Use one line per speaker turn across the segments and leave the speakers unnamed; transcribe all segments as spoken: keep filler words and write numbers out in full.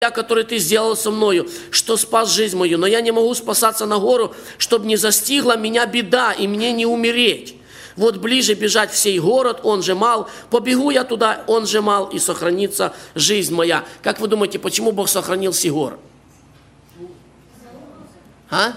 который ты сделал со мною, что спас жизнь мою, но я не могу спасаться на гору, чтобы не застигла меня беда и мне не умереть. Вот ближе бежать в сей город, он же мал, побегу я туда, он же мал, и сохранится жизнь моя. Как вы думаете, почему Бог сохранил сей город? А?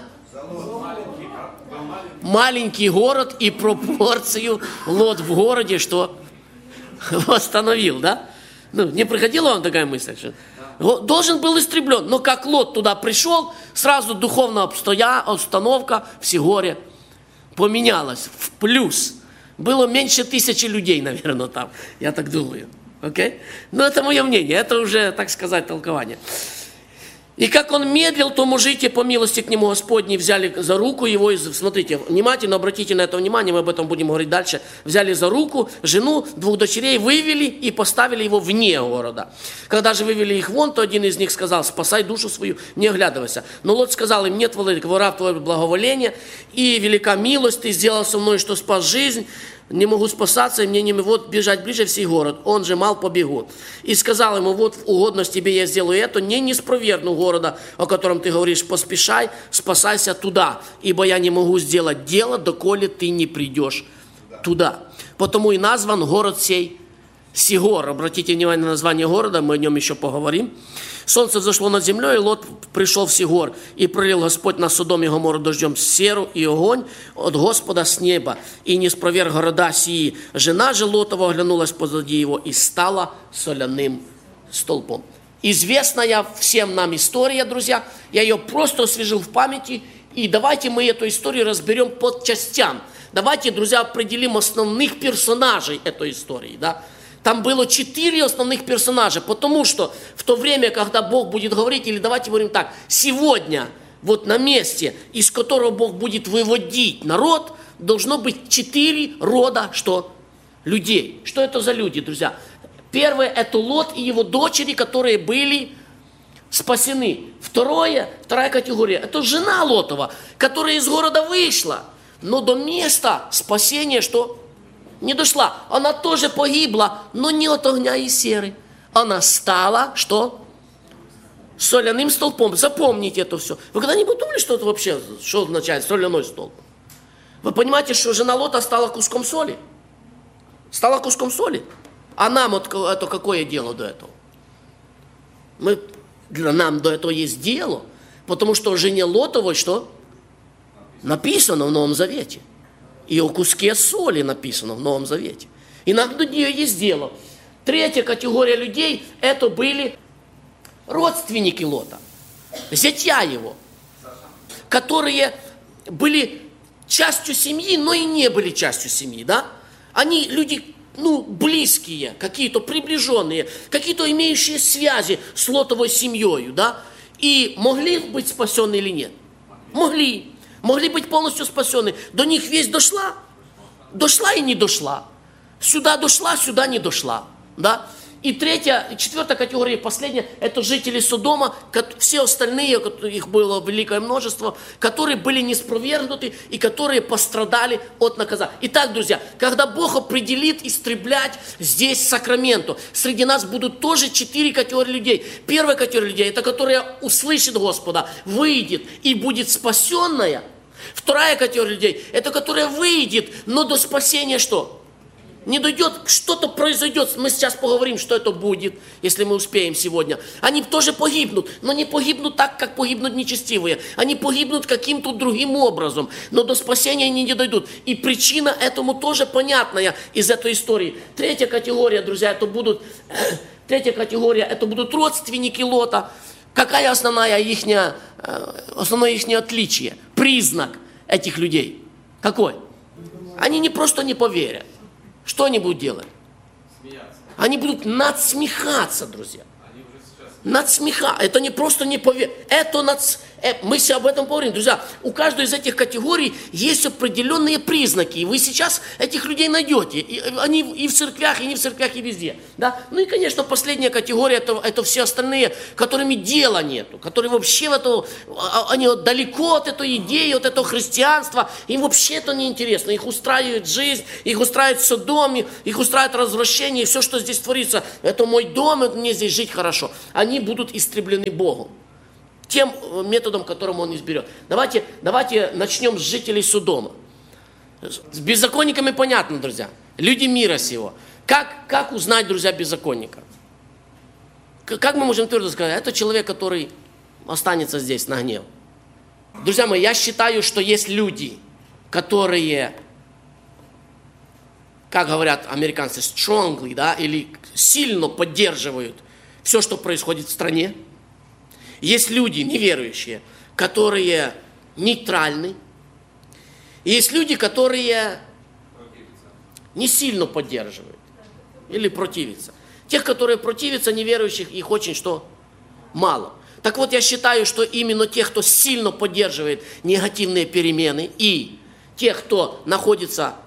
Маленький город и пропорцию Лот в городе, что восстановил, да? Ну, не приходила вам такая мысль, что должен был истреблен, но как Лот туда пришел, сразу духовная обстановка в Сигоре поменялась в плюс. Было меньше тысячи людей, наверное, там, я так думаю. Okay? Но это мое мнение, это уже, так сказать, толкование. И как он медлил, то мужики, по милости к нему Господней, взяли за руку его, и, смотрите, внимательно обратите на это внимание, мы об этом будем говорить дальше, взяли за руку жену, двух дочерей, вывели и поставили его вне города. Когда же вывели их вон, то один из них сказал: спасай душу свою, не оглядывайся. Но Лот сказал им: нет, владыка, раб твое благоволение, и велика милость, ты сделал со мной, что спас жизнь, не могу спасаться, и мне не вот бежать ближе в сей город, он же мал побегу. И сказал ему: вот в угодность тебе я сделаю это, не неспровергну города, о котором ты говоришь, поспешай, спасайся туда, ибо я не могу сделать дело, доколе ты не придешь туда. Потому и назван город сей Сигор. Обратите внимание на название города, мы о нем еще поговорим. Солнце взошло над землей, и Лот пришел в Сигор, и пролил Господь на Содом и Гоморру дождем серу и огонь от Господа с неба, и не спроверг города сии. Жена же Лотова оглянулась позади его и стала соляным столпом. Известная всем нам история, друзья, я ее просто освежил в памяти, и давайте мы эту историю разберем по частям. Давайте, друзья, определим основных персонажей этой истории, да. Там было четыре основных персонажа, потому что в то время, когда Бог будет говорить, или давайте говорим так, сегодня, вот на месте, из которого Бог будет выводить народ, должно быть четыре рода, что? Людей. Что это за люди, друзья? Первое, это Лот и его дочери, которые были спасены. Второе, вторая категория, это жена Лотова, которая из города вышла, но до места спасения, что? Не дошла. Она тоже погибла, но не от огня и серы. Она стала, что? Соляным столпом. Запомните это все. Вы когда-нибудь думали, что это вообще, что означает соляной столб? Вы понимаете, что жена Лота стала куском соли? Стала куском соли. А нам вот это какое дело до этого? Мы, для нам до этого есть дело, потому что о жене Лотовой что? Написано в Новом Завете. И о куске соли написано в Новом Завете. И нам до нее есть дело. Третья категория людей, это были родственники Лота, зятья его, которые были частью семьи, но и не были частью семьи, да? Они люди, ну, близкие, какие-то приближенные, какие-то имеющие связи с Лотовой семьей, да? И могли быть спасены или нет? Могли. Могли быть полностью спасены. До них весть дошла. Дошла и не дошла. Сюда дошла, сюда не дошла. Да? И третья, четвертая категория, последняя, это жители Содома, все остальные, их было великое множество, которые были неспровергнуты и которые пострадали от наказания. Итак, друзья, когда Бог определит истреблять здесь Сакраменто, среди нас будут тоже четыре категории людей. Первая категория людей, это которая услышит Господа, выйдет и будет спасенная. Вторая категория людей, это которая выйдет, но до спасения что? Не дойдет, что-то произойдет. Мы сейчас поговорим, что это будет, если мы успеем сегодня. Они тоже погибнут, но не погибнут так, как погибнут нечестивые. Они погибнут каким-то другим образом, но до спасения они не дойдут. И причина этому тоже понятная из этой истории. Третья категория, друзья, это будут, третья категория, это будут родственники Лота. Какая основная ихняя, основное их отличие, признак этих людей? Какой? Они не просто не поверят. Что они будут делать? Смеяться. Они будут надсмехаться, друзья. Надсмехаться. Это не просто не поверить. Это, над... Мы все об этом говорим, друзья. У каждой из этих категорий есть определенные признаки. И вы сейчас этих людей найдете. И они и в церквях, и не в церквях, и везде. Да? Ну и, конечно, последняя категория, это, это все остальные, которыми дела нету. Которые вообще в это, они далеко от этой идеи, от этого христианства. Им вообще это не интересно. Их устраивает жизнь, их устраивает Содом, их устраивает развращение. И все, что здесь творится, это мой дом, и мне здесь жить хорошо. Они будут истреблены Богом. Тем методом, которым он изберет. Давайте, давайте начнем с жителей Содома. С беззаконниками понятно, друзья. Люди мира сего. Как, как узнать, друзья, беззаконника? Как мы можем твердо сказать? Это человек, который останется здесь на гнев. Друзья мои, я считаю, что есть люди, которые, как говорят американцы, strongly, да, или сильно поддерживают все, что происходит в стране. Есть люди неверующие, которые нейтральны. И есть люди, которые не сильно поддерживают или противятся. Тех, которые противятся, неверующих, их очень что? Мало. Так вот, я считаю, что именно тех, кто сильно поддерживает негативные перемены, и тех, кто находится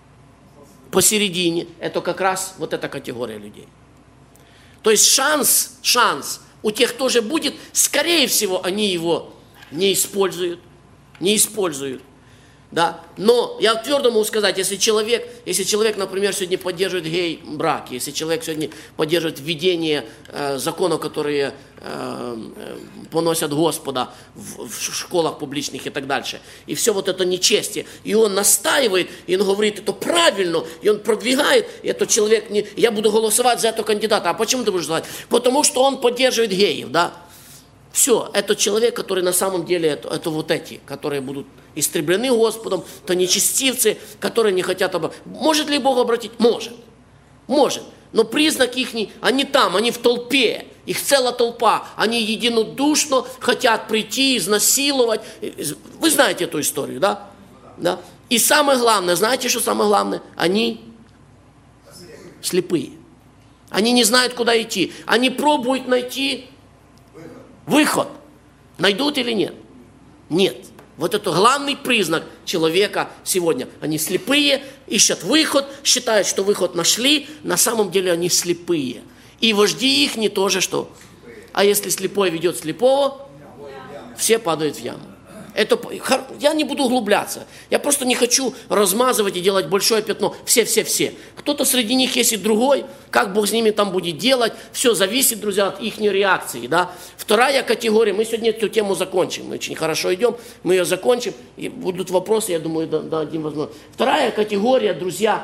посередине, это как раз вот эта категория людей. То есть шанс, шанс у тех тоже будет, скорее всего, они его не используют, не используют. Да? Но я твердо могу сказать, если человек, если человек, например, сегодня поддерживает гей-брак, если человек сегодня поддерживает введение э, законов, которые э, поносят Господа в, в школах публичных и так дальше, и все вот это нечестие, и он настаивает, и он говорит, это правильно, и он продвигает, и этот человек, не, я буду голосовать за этого кандидата. А почему ты будешь голосовать? Потому что он поддерживает геев, да? Все, это человек, который на самом деле, это, это вот эти, которые будут истреблены Господом, то нечестивцы, которые не хотят обратить. Может ли Бог обратить? Может. Может. Но признак их, они там, они в толпе, их целая толпа, они единодушно хотят прийти, изнасиловать. Вы знаете эту историю, да? Да? И самое главное, знаете, что самое главное? Они слепые. Они не знают, куда идти. Они пробуют найти выход. Найдут или нет? Нет. Вот это главный признак человека сегодня. Они слепые, ищут выход, считают, что выход нашли. На самом деле они слепые. И вожди их не тоже что. А если слепой ведет слепого, все падают в яму. Это, я не буду углубляться. Я просто не хочу размазывать и делать большое пятно. Все-все-все. Кто-то среди них есть и другой. Как Бог с ними там будет делать. Все зависит, друзья, от их реакции. Да? Вторая категория. Мы сегодня эту тему закончим. Мы очень хорошо идем. Мы ее закончим. И будут вопросы, я думаю, дадим возможность. Вторая категория, друзья,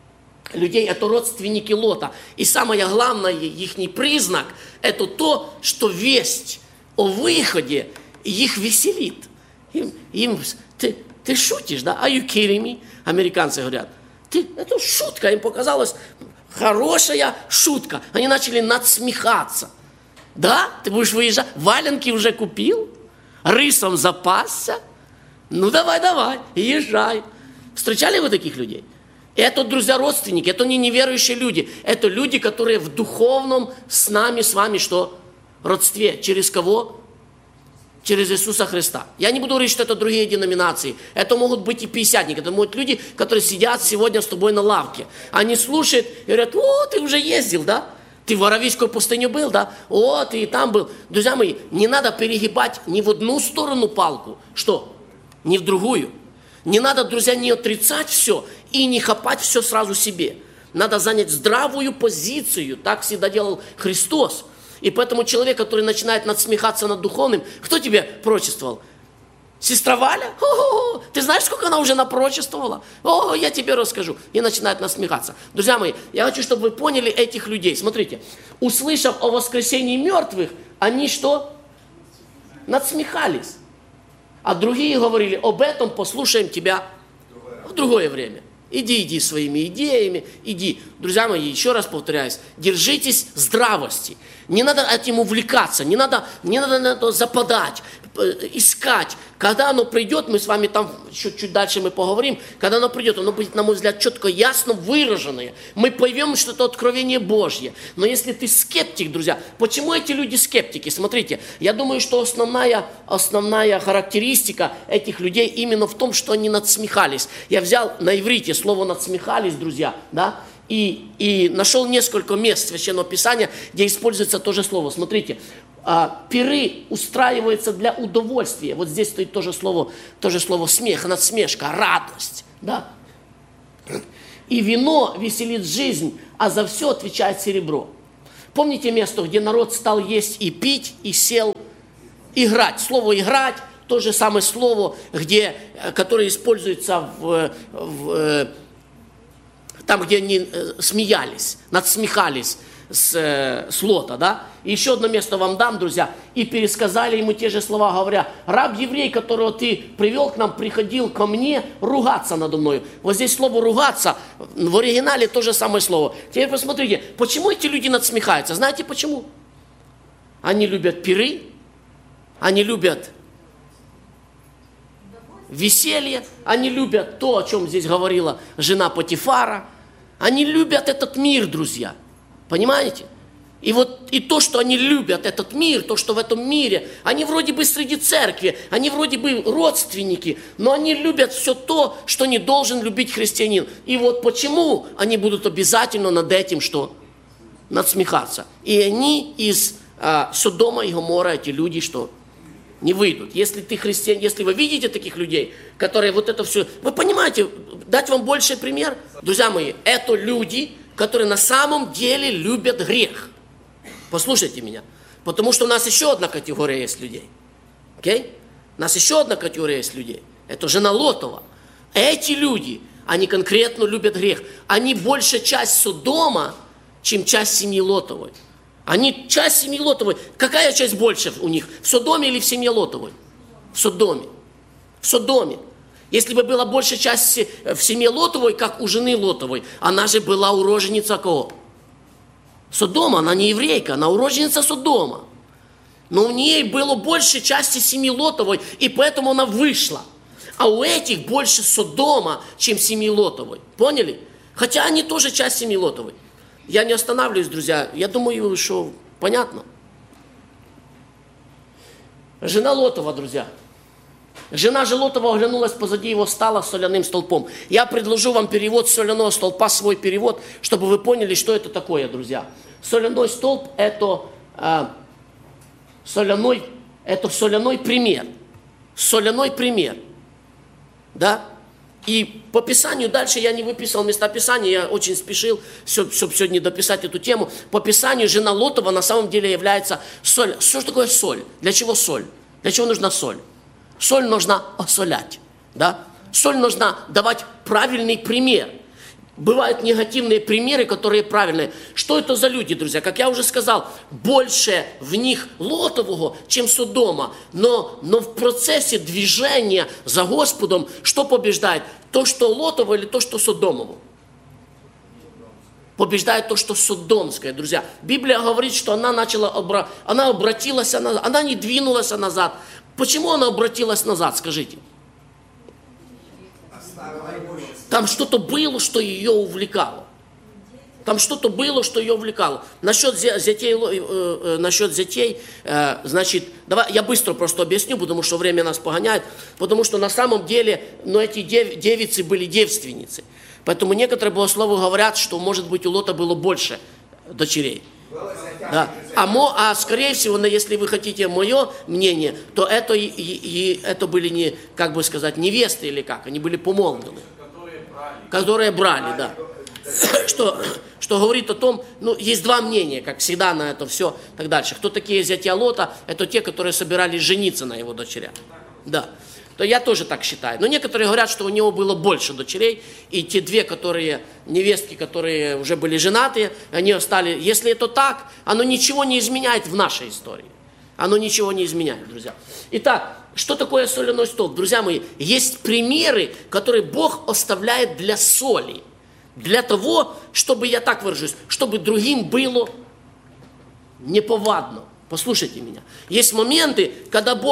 людей, это родственники Лота. И самое главное, их признак, это то, что весть о выходе их веселит. Им, им, ты, ты шутишь, да? Are you kidding me? Американцы говорят. Ты, это шутка, им показалась хорошая шутка. Они начали надсмехаться. Да? Ты будешь выезжать? Валенки уже купил? Рисом запасся? Ну давай, давай, езжай. Встречали вы таких людей? Это, друзья, родственники, это не неверующие люди. Это люди, которые в духовном с нами, с вами что? Родстве. Через кого? Через Иисуса Христа. Я не буду говорить, что это другие деноминации. Это могут быть и пятидесятники. Это могут люди, которые сидят сегодня с тобой на лавке. Они слушают и говорят, о, ты уже ездил, да? Ты в Аравийскую пустыню был, да? О, ты и там был. Друзья мои, не надо перегибать ни в одну сторону палку. Что? Ни в другую. Не надо, друзья, не отрицать все и не хапать все сразу себе. Надо занять здравую позицию. Так всегда делал Христос. И поэтому человек, который начинает надсмехаться над духовным, кто тебе пророчествовал? Сестра Валя? О-о-о, ты знаешь, сколько она уже напророчествовала? О, я тебе расскажу. И начинает насмехаться. Друзья мои, я хочу, чтобы вы поняли этих людей. Смотрите, услышав о воскресении мертвых, они что? Надсмехались. А другие говорили, об этом послушаем тебя в другое время. Иди, иди своими идеями, иди. Друзья мои, еще раз повторяюсь, держитесь здравости. Не надо этим увлекаться, не надо, не надо на это западать. искать. Когда оно придет, мы с вами там чуть-чуть дальше мы поговорим, когда оно придет, оно будет, на мой взгляд, четко, ясно выраженное. Мы поймем, что это откровение Божье. Но если ты скептик, друзья, почему эти люди скептики? Смотрите, я думаю, что основная, основная характеристика этих людей именно в том, что они надсмехались. Я взял на иврите слово «надсмехались», друзья, да, и, и нашел несколько мест Священного Писания, где используется то же слово. Смотрите, пиры устраиваются для удовольствия. Вот здесь стоит тоже слово, тоже слово смех, надсмешка, радость. Да? И вино веселит жизнь, а за все отвечает серебро. Помните место, где народ стал есть и пить, и сел играть? Слово «играть» – то же самое слово, где, которое используется в, в, там, где они смеялись, надсмехались с, с Лота, да? И еще одно место вам дам, друзья. И пересказали ему те же слова, говоря: раб-еврей, которого ты привел к нам, приходил ко мне ругаться надо мною. Вот здесь слово «ругаться» в оригинале то же самое слово. Теперь посмотрите, почему эти люди надсмехаются? Знаете почему? Они любят пиры, они любят веселье, они любят то, о чем здесь говорила жена Потифара. Они любят этот мир, друзья. Понимаете? И вот и то, что они любят этот мир, то, что в этом мире, они вроде бы среди церкви, они вроде бы родственники, но они любят все то, что не должен любить христианин. И вот почему они будут обязательно над этим что? Надсмехаться. И они из а, Содома и Гомора, эти люди, что? Не выйдут. Если ты христиан, если вы видите таких людей, которые вот это все... Вы понимаете, дать вам больший пример? Друзья мои, это люди, которые на самом деле любят грех. Послушайте меня. Потому что у нас еще одна категория есть людей. Окей? У нас еще одна категория есть людей. Это жена Лотова. Эти люди, они конкретно любят грех. Они больше часть Содома, чем часть семьи Лотовой. Они часть семьи Лотовой. Какая часть больше у них? В Содоме или в семье Лотовой? В Содоме. В Содоме. Если бы была большая часть в семье Лотовой, как у жены Лотовой, она же была уроженица кого? Содома, она не еврейка, она уроженица Содома. Но у нее было больше части семьи Лотовой, и поэтому она вышла. А у этих больше Содома, чем семьи Лотовой. Поняли? Хотя они тоже часть семьи Лотовой. Я не останавливаюсь, друзья. Я думаю, что понятно. Жена Лотова, друзья. Жена же Лотова оглянулась позади его, стала соляным столпом. Я предложу вам перевод соляного столпа, свой перевод, чтобы вы поняли, что это такое, друзья. Соляной столб – это, э, соляной, это соляной пример. Соляной пример. Да? И по Писанию, дальше я не выписал места Писания, я очень спешил, чтобы сегодня дописать эту тему. По Писанию жена Лотова на самом деле является соль. Что же такое соль? Для чего соль? Для чего нужна соль? Соль нужна осолять, да? Соль нужна давать правильный пример. Бывают негативные примеры, которые правильные. Что это за люди, друзья? Как я уже сказал, больше в них Лотового, чем Содома. Но, но в процессе движения за Господом что побеждает? То, что Лотово или то, что Содомово? Побеждает то, что содомское, друзья. Библия говорит, что она начала, обра... она обратилась назад, она не двинулась назад. Почему она обратилась назад, скажите? Там что-то было, что ее увлекало. Там что-то было, что ее увлекало. Насчет зятей, э, насчет зятей э, значит, давай я быстро просто объясню, потому что время нас погоняет. Потому что на самом деле, ну, эти дев, девицы были девственницы. Поэтому некоторые богословы говорят, что, может быть, у Лота было больше дочерей. Да. А, мо, а скорее всего, если вы хотите мое мнение, то это, и, и, это были не, как бы сказать, невесты или как, они были помолвлены. Которые брали. Которые брали, да. Что, что говорит о том, ну, есть два мнения, как всегда на это все, и так дальше. Кто такие зятья Лота? Это те, которые собирались жениться на его дочерях. Да. То я тоже так считаю. Но некоторые говорят, что у него было больше дочерей, и те две, которые, невестки, которые уже были женаты, они стали, если это так, оно ничего не изменяет в нашей истории. Оно ничего не изменяет, друзья. Итак, что такое соляной столб? Друзья мои, есть примеры, которые Бог оставляет для соли. Для того, чтобы, я так выражусь, чтобы другим было неповадно. Послушайте меня. Есть моменты, когда Бог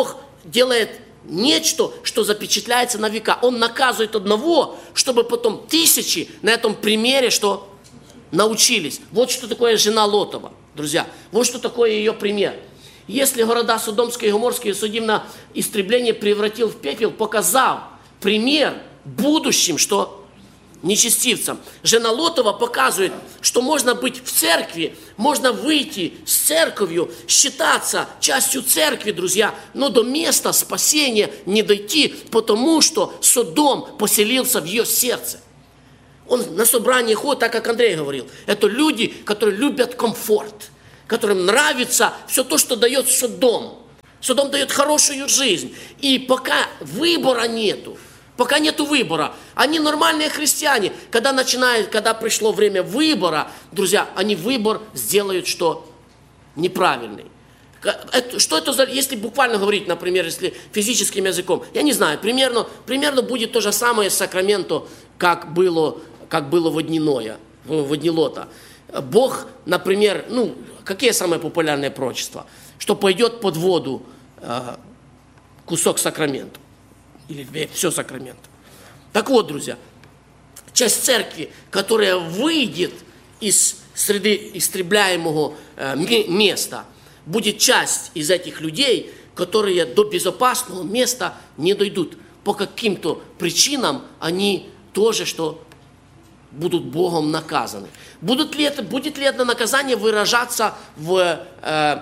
делает нечто, что запечатляется на века. Он наказывает одного, чтобы потом тысячи на этом примере что научились. Вот что такое жена Лотова, друзья. Вот что такое ее пример. Если города Содомские и Гоморские судим на истребление превратил в пепел, показав пример будущим, что нечестивцам. Жена Лотова показывает, что можно быть в церкви, можно выйти с церковью, считаться частью церкви, друзья, но до места спасения не дойти, потому что Содом поселился в ее сердце. Он на собрание ходит, так как Андрей говорил. Это люди, которые любят комфорт, которым нравится все то, что дает Содом. Содом дает хорошую жизнь. И пока выбора нету, Пока нету выбора. Они нормальные христиане. Когда начинают, когда пришло время выбора, друзья, они выбор сделают, что неправильный. Что это за, если буквально говорить, например, если физическим языком, я не знаю, примерно, примерно будет то же самое с Сакраменто, как было, как было в дни Ноя, в дни Лота. Бог, например, ну, какие самые популярные пророчества? Что пойдет под воду э, кусок Сакрамента. Или все Сакраменто. Так вот, друзья, часть церкви, которая выйдет из среды истребляемого э, места, будет часть из этих людей, которые до безопасного места не дойдут. По каким-то причинам они тоже что будут Богом наказаны. Будут ли это, будет ли это наказание выражаться в... Э,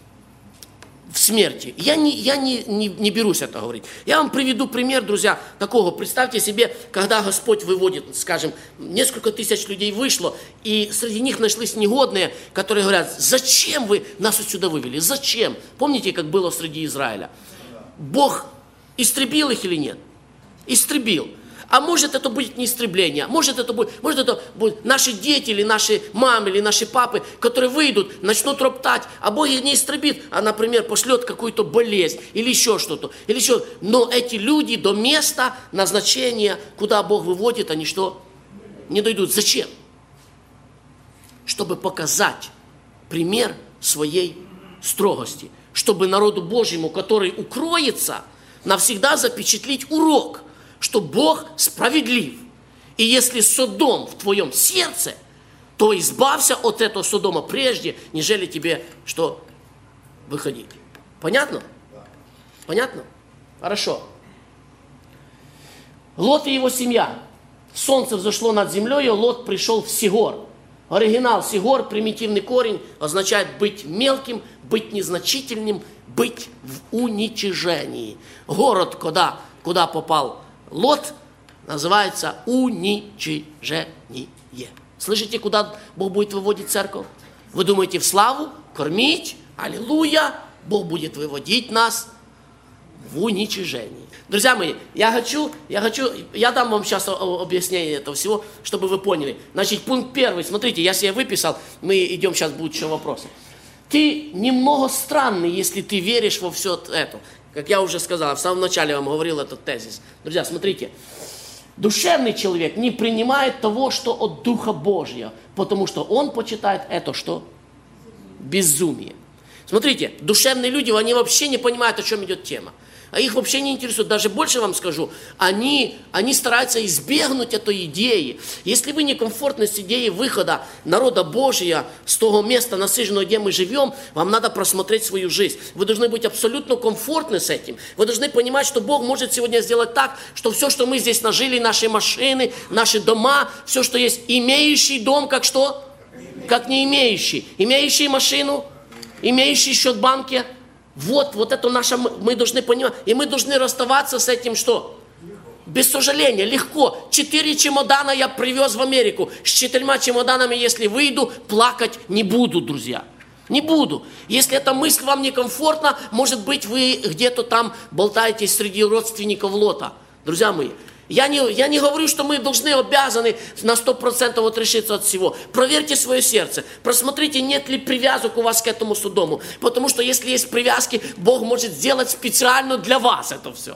в смерти. Я, не, я не, не, не берусь это говорить. Я вам приведу пример, друзья, такого. Представьте себе, когда Господь выводит, скажем, несколько тысяч людей вышло, и среди них нашлись негодные, которые говорят, зачем вы нас отсюда вывели? Зачем? Помните, как было среди Израиля? Бог истребил их или нет? Истребил. А может это будет не истребление, может это будет, может это будут наши дети или наши мамы или наши папы, которые выйдут, начнут роптать, а Бог их не истребит, а, например, пошлет какую-то болезнь или еще что-то. Или еще. Но эти люди до места назначения, куда Бог выводит, они что? Не дойдут. Зачем? Чтобы показать пример своей строгости. Чтобы народу Божьему, который укроется, навсегда запечатлить урок, что Бог справедлив. И если Содом в твоем сердце, то избавься от этого Содома прежде, нежели тебе что выходить. Понятно? Понятно? Хорошо. Лот и его семья. Солнце взошло над землей, и Лот пришел в Сигор. Оригинал Сигор, примитивный корень, означает быть мелким, быть незначительным, быть в уничижении. Город, куда, куда попал Лот, называется уничижение. Слышите, куда Бог будет выводить церковь? Вы думаете, в славу, кормить, аллилуйя, Бог будет выводить нас в уничижении. Друзья мои, я хочу, я хочу, я дам вам сейчас объяснение этого всего, чтобы вы поняли. Значит, пункт первый, смотрите, я себе выписал, мы идем, сейчас будут еще вопросы. Ты немного странный, если ты веришь во все это. Как я уже сказал, в самом начале вам говорил этот тезис. Друзья, смотрите. Душевный человек не принимает того, что от Духа Божьего, потому что он почитает это что? Безумие. Смотрите, душевные люди, они вообще не понимают, о чем идет тема. А их вообще не интересует. Даже больше вам скажу, они, они стараются избегнуть этой идеи. Если вы некомфортны с идеей выхода народа Божия с того места насыженного, где мы живем, вам надо просмотреть свою жизнь. Вы должны быть абсолютно комфортны с этим. Вы должны понимать, что Бог может сегодня сделать так, что все, что мы здесь нажили, наши машины, наши дома, все, что есть, имеющий дом, как что? Как не имеющий. Имеющий машину, имеющий счет в банке. Вот, вот это наше, мы должны понимать, и мы должны расставаться с этим, что? Без сожаления, легко. Четыре чемодана я привез в Америку. С четырьмя чемоданами, если выйду, плакать не буду, друзья. Не буду. Если эта мысль вам некомфортна, может быть, вы где-то там болтаетесь среди родственников Лота. Друзья мои, я не, я не говорю, что мы должны, обязаны на сто процентов отрешиться от всего. Проверьте свое сердце. Просмотрите, нет ли привязок у вас к этому Содому. Потому что если есть привязки, Бог может сделать специально для вас это все.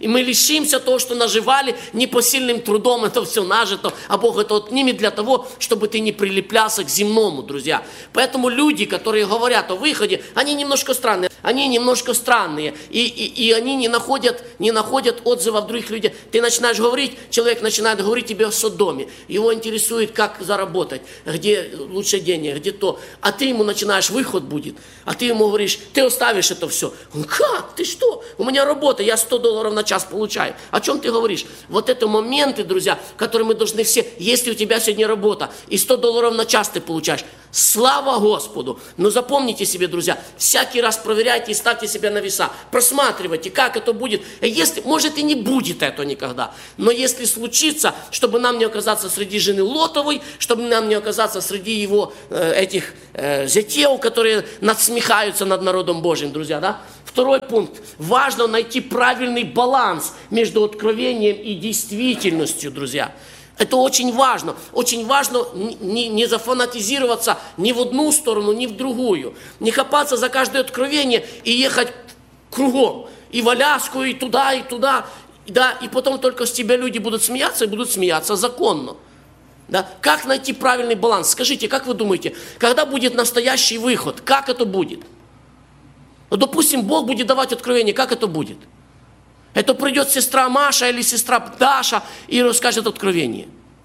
И мы лишимся того, что наживали непосильным трудом, это все нажито, а Бог это отнимет для того, чтобы ты не прилеплялся к земному, друзья. Поэтому люди, которые говорят о выходе, они немножко странные, они немножко странные, и, и, и они не находят, не находят отзывов других людей. Ты начинаешь говорить, человек начинает говорить тебе о Содоме, его интересует, как заработать, где лучше денег, где то, а ты ему начинаешь, выход будет, а ты ему говоришь, ты оставишь это все. Он, как? Ты что? У меня работа, я сто долларов на час получаю. О чем ты говоришь? Вот это моменты, друзья, которые мы должны все, если у тебя сегодня работа, и сто долларов на час ты получаешь, слава Господу. Но запомните себе, друзья, всякий раз проверяйте и ставьте себя на веса, просматривайте, как это будет. Если, может и не будет это никогда, но если случится, чтобы нам не оказаться среди жены Лотовой, чтобы нам не оказаться среди его э, этих э, зятей, которые надсмехаются над народом Божьим, друзья, да? Второй пункт. Важно найти правильный баланс между откровением и действительностью, друзья. Это очень важно. Очень важно не, не зафанатизироваться ни в одну сторону, ни в другую. Не хапаться за каждое откровение и ехать кругом. И в Аляску, и туда, и туда. Да, и потом только с тебя люди будут смеяться, и будут смеяться законно. Да? Как найти правильный баланс? Скажите, как вы думаете, когда будет настоящий выход? Как это будет? Ну, допустим, Бог будет давать откровение, как это будет? Это придет сестра Маша или сестра Даша и расскажет откровение.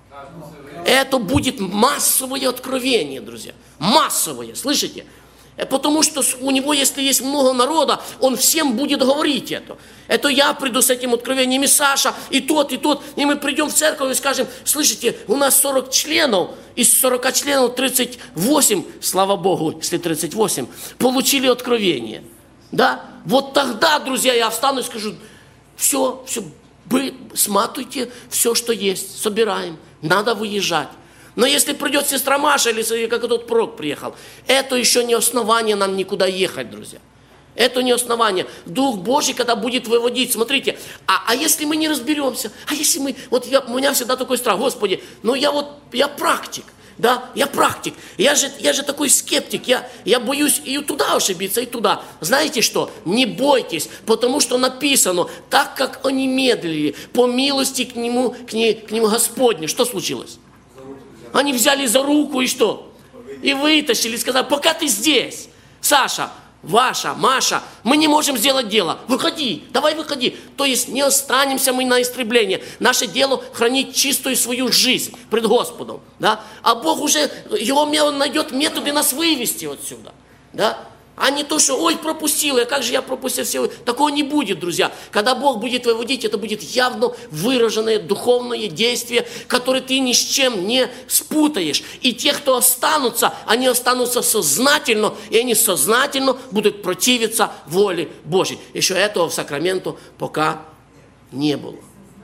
Это будет массовое откровение, друзья. Массовое, слышите? Потому что у него, если есть много народа, он всем будет говорить это. Это я приду с этим откровением, и Саша, и тот, и тот. И мы придем в церковь и скажем, слышите, у нас сорок членов, из сорока членов тридцать восемь, слава Богу, если тридцать восемь, получили откровение. Да? Вот тогда, друзья, я встану и скажу, все, все, вы сматывайте все, что есть, собираем, надо выезжать. Но если придет сестра Маша, или как этот пророк приехал, это еще не основание нам никуда ехать, друзья. Это не основание. Дух Божий, когда будет выводить, смотрите, а, а если мы не разберемся, а если мы, вот я, у меня всегда такой страх, Господи, ну я вот, я практик. Да, я практик, я же, я же такой скептик, я, я боюсь и туда ошибиться, и туда. Знаете что? Не бойтесь, потому что написано, так как они медлили, по милости к нему, к, не, к нему Господню. Что случилось? Они взяли за руку и что? И вытащили, сказали, пока ты здесь, Саша, Ваша, Маша, мы не можем сделать дело. Выходи, давай выходи. То есть не останемся мы на истребление. Наше дело хранить чистую свою жизнь пред Господом. Да? А Бог уже, его, он найдет методы нас вывести отсюда. Да? А не то, что, ой, пропустил я, как же я пропустил все. Такого не будет, друзья. Когда Бог будет выводить, это будет явно выраженное духовное действие, которое ты ни с чем не спутаешь. И те, кто останутся, они останутся сознательно, и они сознательно будут противиться воле Божьей. Еще этого в Сакраменто пока не было.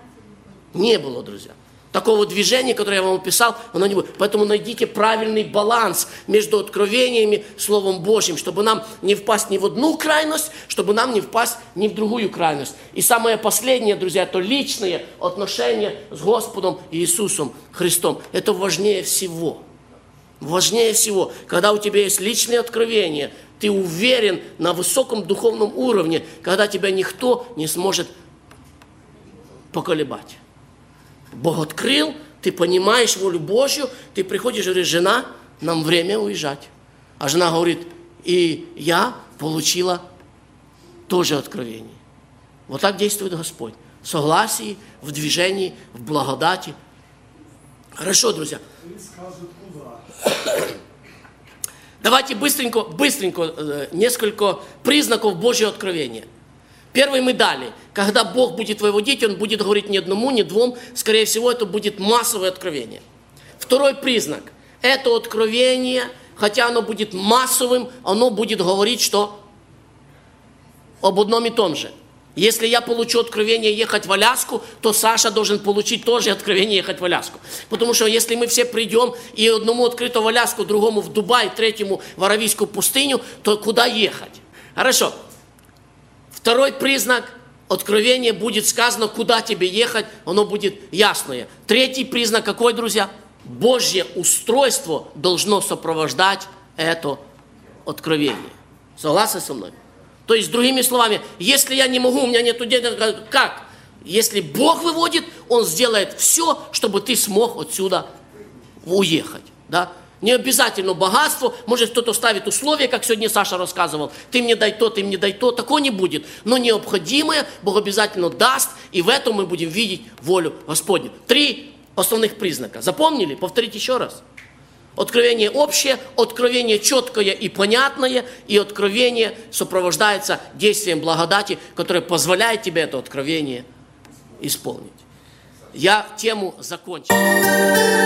Не было, друзья. Такого движения, которое я вам описал, оно не будет. Поэтому найдите правильный баланс между откровениями Словом Божьим, чтобы нам не впасть ни в одну крайность, чтобы нам не впасть ни в другую крайность. И самое последнее, друзья, это личные отношения с Господом Иисусом Христом. Это важнее всего. Важнее всего. Когда у тебя есть личные откровения, ты уверен на высоком духовном уровне, когда тебя никто не сможет поколебать. Бог открыл, ты понимаешь волю Божью, ты приходишь и говоришь, жена, нам время уезжать. А жена говорит, и я получила тоже откровение. Вот так действует Господь. В согласии, в движении, в благодати. Хорошо, друзья. Давайте быстренько, быстренько, несколько признаков Божьего откровения. Первый мы дали. Когда Бог будет выводить, Он будет говорить не одному, не двум. Скорее всего, это будет массовое откровение. Второй признак. Это откровение, хотя оно будет массовым, оно будет говорить, что? Об одном и том же. Если я получу откровение ехать в Аляску, то Саша должен получить тоже откровение ехать в Аляску. Потому что если мы все придем, и одному открыто в Аляску, другому в Дубай, третьему в Аравийскую пустыню, то куда ехать? Хорошо. Второй признак откровения будет сказано, куда тебе ехать, оно будет ясное. Третий признак какой, друзья? Божье устройство должно сопровождать это откровение. Согласны со мной? То есть, другими словами, если я не могу, у меня нет денег, как? Если Бог выводит, Он сделает все, чтобы ты смог отсюда уехать. Да? Не обязательно богатство. Может, кто-то ставит условия, как сегодня Саша рассказывал. Ты мне дай то, ты мне дай то. Такого не будет. Но необходимое Бог обязательно даст. И в этом мы будем видеть волю Господню. Три основных признака. Запомнили? Повторите еще раз. Откровение общее, откровение четкое и понятное, и откровение сопровождается действием благодати, которое позволяет тебе это откровение исполнить. Я тему закончил.